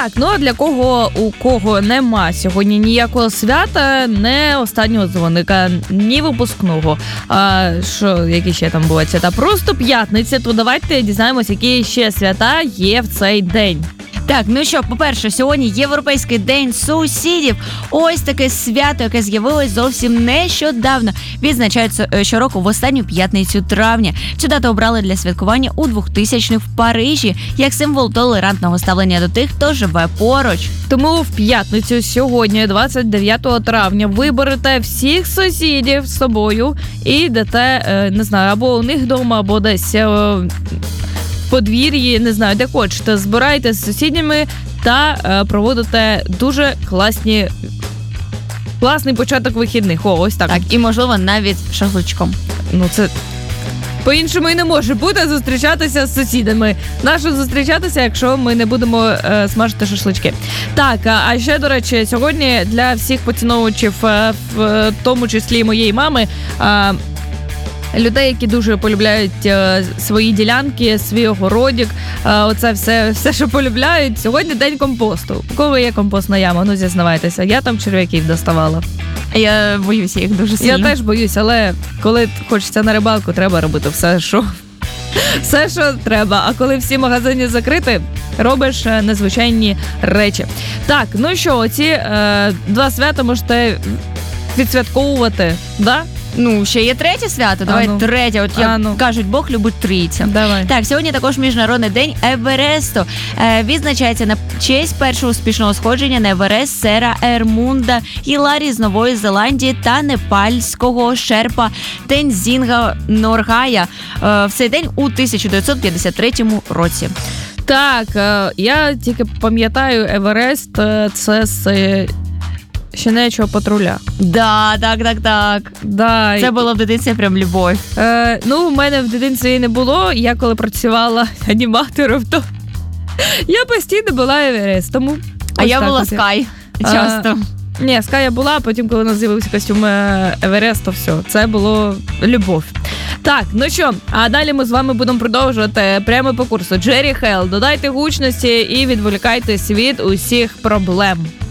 Так, ну а для кого, у кого нема сьогодні ніякого свята, не останнього дзвоника, ні випускного, які ще там бувають свята, просто п'ятниця, то давайте дізнаємось, які ще свята є в цей день. Так, ну що, по-перше, сьогодні Європейський день сусідів. Ось таке свято, яке з'явилось зовсім нещодавно. Відзначається щороку в останню п'ятницю травня. Цю дату обрали для святкування у 2000-х в Парижі, як символ толерантного ставлення до тих, хто живе поруч. Тому в п'ятницю сьогодні, 29 травня, виберете всіх сусідів з собою і йдете, не знаю, або у них вдома, або десь подвір'ї, не знаю, де хочете, збирайте з сусідями та проводите дуже класний початок вихідних. Ось так. Так, і, можливо, навіть шашличком. Ну, це по-іншому і не може бути зустрічатися з сусідами. Нащо зустрічатися, якщо ми не будемо смажити шашлички? Так, а ще, до речі, сьогодні для всіх поціновувачів, в тому числі моєї мами, людей, які дуже полюбляють свої ділянки, свій огородик, оце все, що полюбляють. Сьогодні день компосту. У кого є компостна яма? Ну, зізнавайтеся. Я там черв'яків доставала. Я боюся їх дуже сильно. Я теж боюсь, але коли хочеться на рибалку, треба робити все, що треба. А коли всі магазини закриті, робиш незвичайні речі. Так, ну що, оці два свята можете відсвятковувати, да? Ну, ще є третє свято, давай третє. От як кажуть, Бог любить трійця. Давай. Так, сьогодні також Міжнародний день Евересту. Відзначається на честь першого успішного сходження на Еверест сера Ермунда Гіларі з Нової Зеландії та непальського шерпа Тензінга Норгая в цей день у 1953 році. Так, я тільки пам'ятаю, Еверест це з щенячого патруля. Так. Да. Це було в дитинстві прям любов. Ну, в мене в дитинстві не було. Я коли працювала аніматором, то я постійно була Еверестом. А я була Скай. Часто. Ні, Скай я була, а потім, коли у нас з'явився костюм Евересту, все, це було любов. Так, ну що, а далі ми з вами будемо продовжувати прямо по курсу. Джері Хейл, додайте гучності і відволікайтесь від усіх проблем.